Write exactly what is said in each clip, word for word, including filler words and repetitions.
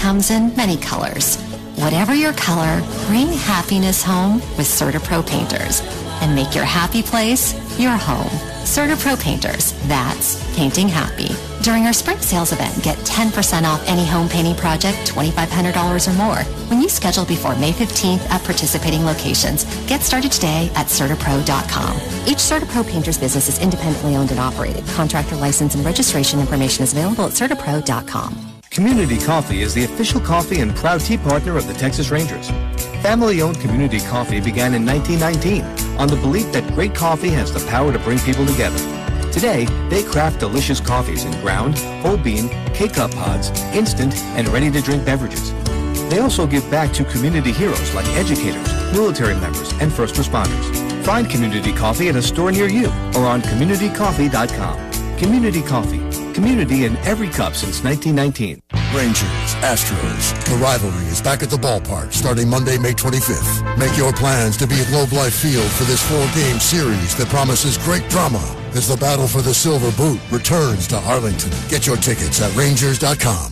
comes in many colors. Whatever your color, bring happiness home with CertaPro Painters and make your happy place your home. CertaPro Painters, that's painting happy. During our spring sales event, get ten percent off any home painting project, twenty-five hundred dollars or more. When you schedule before May fifteenth at participating locations, get started today at CertaPro dot com. Each CertaPro Painters business is independently owned and operated. Contractor license and registration information is available at CertaPro dot com. Community Coffee is the official coffee and proud tea partner of the Texas Rangers. Family-owned Community Coffee began in nineteen nineteen on the belief that great coffee has the power to bring people together. Today, they craft delicious coffees in ground, whole bean, K-Cup pods, instant, and ready-to-drink beverages. They also give back to community heroes like educators, military members, and first responders. Find Community Coffee at a store near you or on community coffee dot com. Community Coffee. Community in every cup since nineteen nineteen. Rangers, Astros. The rivalry is back at the ballpark starting Monday, May twenty-fifth. Make your plans to be at Globe Life Field for this four-game series that promises great drama as the battle for the Silver Boot returns to Arlington. Get your tickets at rangers dot com.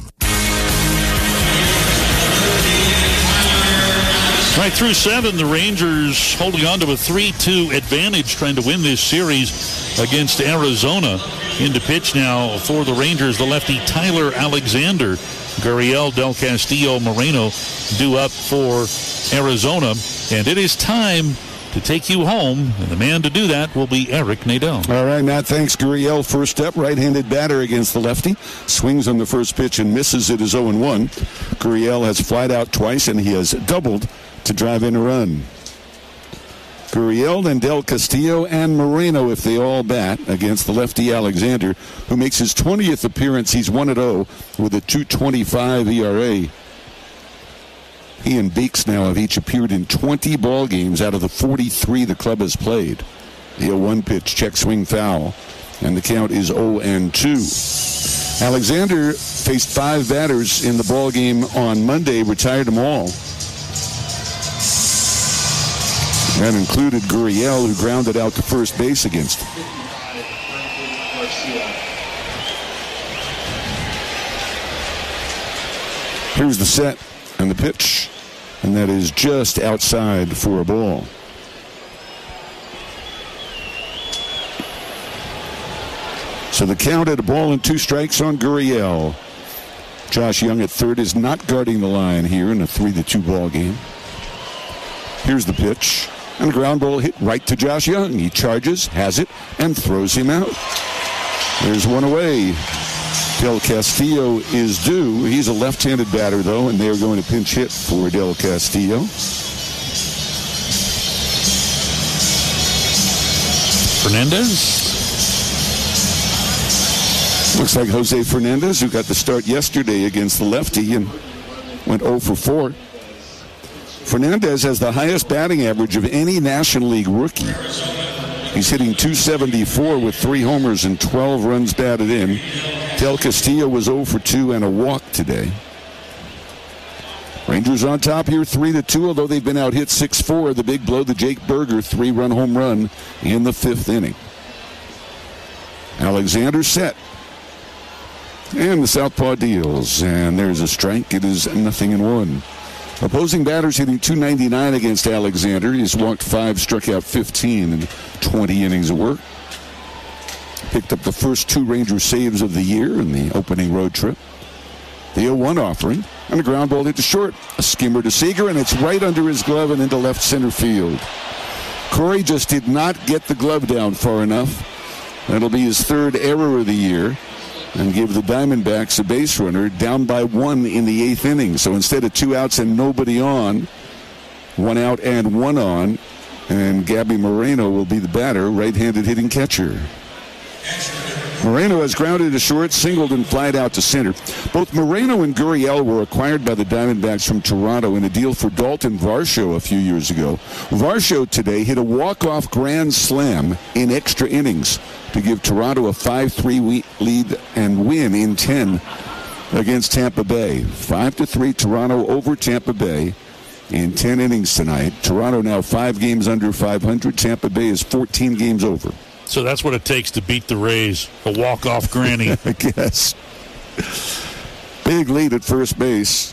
Right through seven, the Rangers holding on to a three two advantage, trying to win this series against Arizona. Into pitch now for the Rangers, the lefty Tyler Alexander. Gurriel, Del Castillo, Moreno due up for Arizona. And it is time to take you home, and the man to do that will be Eric Nadel. All right, Matt, thanks. Gurriel, first up, right-handed batter against the lefty. Swings on the first pitch and misses. It is oh and one. Gurriel has flied out twice, and he has doubled to drive in a run. Gurriel and Del Castillo and Moreno, if they all bat, against the lefty Alexander, who makes his twentieth appearance. He's one and oh with a two twenty-five E R A. He and Beeks now have each appeared in twenty ball games out of the forty-three the club has played. The oh one pitch, check swing foul, and the count is oh and two. Alexander faced five batters in the ball game on Monday, retired them all. That included Gurriel, who grounded out to first base against him. Here's the set and the pitch, and that is just outside for a ball. So the count at a ball and two strikes on Gurriel. Josh Young at third is not guarding the line here in a three to two ball game. Here's the pitch. And a ground ball hit right to Josh Young. He charges, has it, and throws him out. There's one away. Del Castillo is due. He's a left-handed batter, though, and they're going to pinch hit for Del Castillo. Fernandez. Looks like Jose Fernandez, who got the start yesterday against the lefty and went oh for four. Fernandez has the highest batting average of any National League rookie. He's hitting two seventy-four with three homers and twelve runs batted in. Del Castillo was oh for two and a walk today. Rangers on top here three to two, although they've been out hit six four. The big blow, the Jake Berger three-run home run in the fifth inning. Alexander set. And the southpaw deals. And there's a strike. It is nothing in one. Opposing batters hitting two ninety-nine against Alexander. He's walked five, struck out fifteen in twenty innings of work. Picked up the first two Ranger saves of the year in the opening road trip. The oh one offering. And a ground ball hit to short. A skimmer to Seager, and it's right under his glove and into left center field. Corey just did not get the glove down far enough. That'll be his third error of the year, and give the Diamondbacks a base runner down by one in the eighth inning. So instead of two outs and nobody on, one out and one on, and Gabby Moreno will be the batter, right-handed hitting catcher. Moreno has grounded to short, singled, and flied out to center. Both Moreno and Gurriel were acquired by the Diamondbacks from Toronto in a deal for Dalton Varsho a few years ago. Varsho today hit a walk-off grand slam in extra innings to give Toronto a five three lead and win in ten against Tampa Bay. five to three Toronto over Tampa Bay in ten innings tonight. Toronto now five games under five hundred. Tampa Bay is fourteen games over. So that's what it takes to beat the Rays, a walk-off granny. I guess. Big lead at first base.